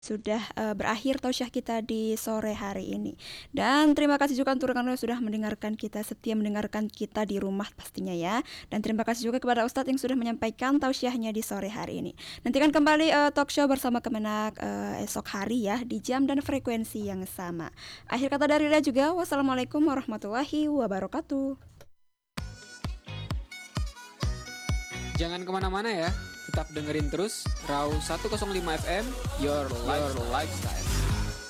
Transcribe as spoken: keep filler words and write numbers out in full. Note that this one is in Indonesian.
Sudah uh, berakhir tausiah kita di sore hari ini. Dan terima kasih juga untuk rekan-rekan yang sudah mendengarkan kita, setia mendengarkan kita di rumah pastinya ya. Dan terima kasih juga kepada Ustadz yang sudah menyampaikan tausiahnya di sore hari ini. Nantikan kembali uh, talk show bersama Kemenak uh, esok hari ya, di jam dan frekuensi yang sama. Akhir kata dari Rida juga, wassalamualaikum warahmatullahi wabarakatuh. Jangan kemana-mana ya, tetap dengerin terus Raw seratus lima F M, Your Life, Your Lifestyle.